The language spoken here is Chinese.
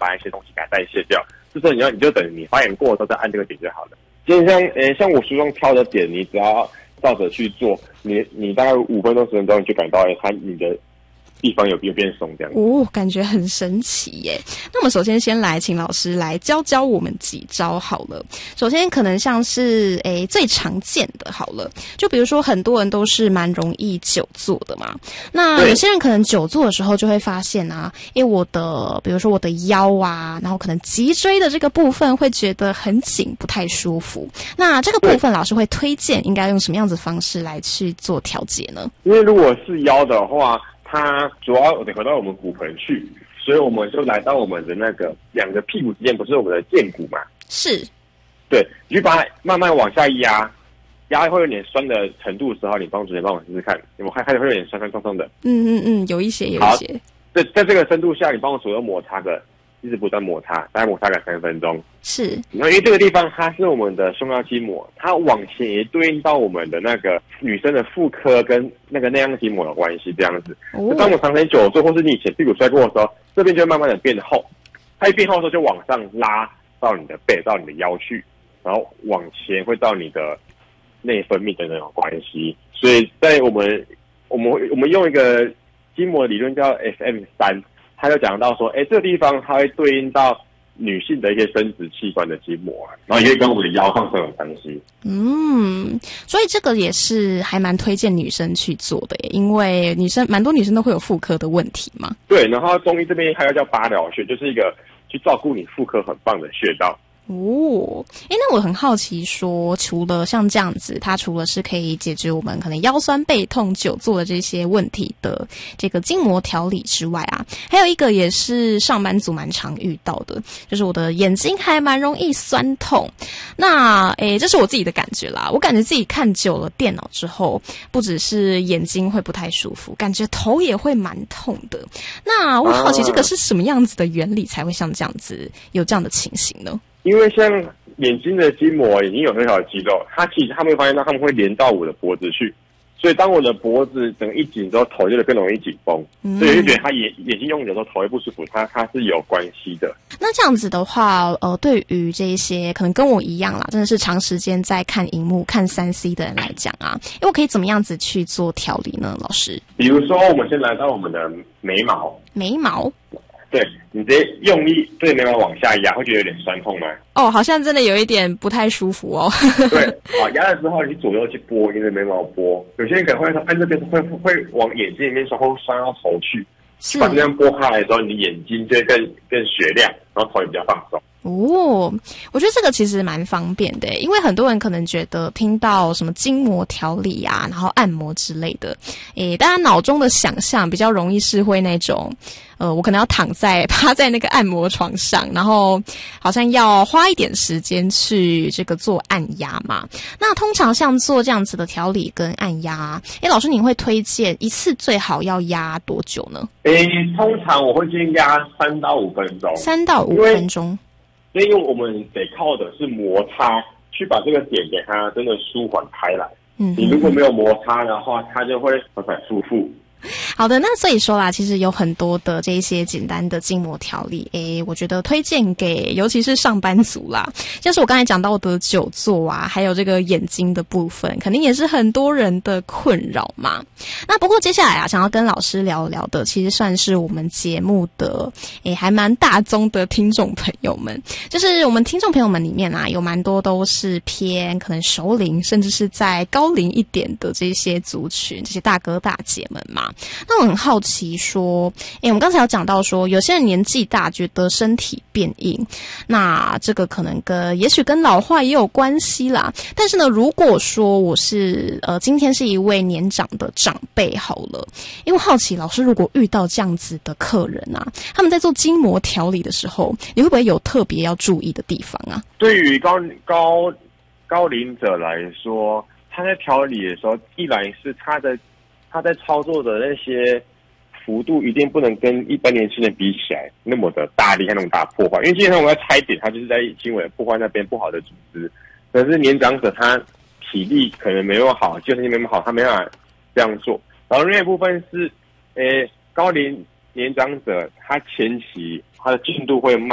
把一些东西给它代谢掉。这时候你就等你发炎过的时候再按这个点就好了。就像我书中挑的点，你只要照着去做，你大概5分钟10分钟你就感到你的地方有变松这样子。 哦，感觉很神奇耶。那我们首先先来请老师来教我们几招好了。首先可能像是最常见的好了，就比如说很多人都是蛮容易久坐的嘛。那有些人可能久坐的时候就会发现啊，比如说我的腰啊，然后可能脊椎的这个部分会觉得很紧，不太舒服。那这个部分老师会推荐应该用什么样子的方式来去做调节呢？ 因为如果是腰的话，它主要得回到我们骨盆去，所以我们就来到我们的那个2个屁股之间，不是我们的剑骨嘛？ 是， 对，你就把它慢慢往下压会有点酸的程度的时候，你帮我试试看，我开始会有点酸酸痛痛的。 有一些。 好，在这个深度下，你帮我左右摩擦一直不断摩擦，大概摩擦个3分钟。 是， 然后因为这个地方它是我们的胸腰筋膜，它往前也对应到我们的那个女生的妇科跟那个内样筋膜的关系，这样子。当我长期久坐，或是你以前屁股摔过的时候，这边就会慢慢的变厚，它一变厚的时候就往上拉到你的背，到你的腰去，然后往前会到你的内分泌的那种关系。所以在我们用一个筋膜理论叫 SM3。他就讲到说，这个地方它会对应到女性的一些生殖器官的筋膜然后也跟我们的腰放松有关系。 所以这个也是还蛮推荐女生去做的耶，因为蛮多女生都会有妇科的问题嘛。 对，然后中医这边还有叫八髎穴，就是一个去照顾你妇科很棒的穴道。 那我很好奇说，除了像这样子，它除了是可以解决我们可能腰酸背痛、久坐的这些问题的这个筋膜调理之外啊，还有一个也是上班族蛮常遇到的，就是我的眼睛还蛮容易酸痛。那这是我自己的感觉啦，我感觉自己看久了电脑之后，不只是眼睛会不太舒服，感觉头也会蛮痛的。那我好奇这个是什么样子的原理才会像这样子有这样的情形呢？ 因为像眼睛的筋膜已经有很小的肌肉，其实他们会发现到他们会连到我的脖子去，所以当我的脖子整个一紧之后，头就更容易紧绷，所以就觉得他眼睛用力的时候头会不舒服，它是有关系的。 那这样子的话，对于这一些可能跟我一样啦，真的是长时间在看荧幕、看3C 的人来讲啊，我可以怎么样子去做调理呢？老师， 比如说我们先来到我们的眉毛。对，你直接用力对眉毛往下压，会觉得有点酸痛吗？ 好像真的有一点不太舒服哦。 对，压了之后，你左右去拨你的眉毛拨，有些人可能会按这边会往眼睛里面酸，会酸到头去。 是， 把这样拨开来的时候，你的眼睛就会更雪亮，然后头也比较放松。 我觉得这个其实蛮方便的，因为很多人可能觉得听到什么筋膜调理啊，然后按摩之类的，大家脑中的想象比较容易是会那种，我可能要趴在那个按摩床上，然后好像要花一点时间去这个做按压嘛。那通常像做这样子的调理跟按压，老师您会推荐一次最好要压多久呢？ 通常我会建议压3到5分钟。 3到5分钟。 因为我们得靠的是摩擦去把这个点给它真的舒缓开来。你如果没有摩擦的话，它就会反反复复。 好的，那所以说啦，其实有很多的这一些简单的筋膜调理，我觉得推荐给尤其是上班族啦，像是我刚才讲到的久坐啊，还有这个眼睛的部分，肯定也是很多人的困扰嘛。那不过接下来啊，想要跟老师聊聊的，其实算是我们节目的还蛮大宗的听众朋友们，就是我们听众朋友们里面啊，有蛮多都是偏可能熟龄，甚至是在高龄一点的这些族群，这些大哥大姐们嘛。那我很好奇说，我们刚才有讲到说，有些人年纪大，觉得身体变硬，那这个可能也许跟老化也有关系啦。但是呢，如果说我是今天是一位年长的长辈好了，因为好奇老师如果遇到这样子的客人啊，他们在做筋膜调理的时候，你会不会有特别要注意的地方啊？ 对于高龄者来说，他在调理的时候，一来是他在操作的那些幅度一定不能跟一般年轻人比起来那么的大力，那么大破坏。因为基本上我们要拆点，他就是在轻微的破坏那边不好的组织。可是年长者他体力可能没有好，精神力没有好，他没办法这样做。然后另外一部分是，高龄年长者他前期他的进度会慢。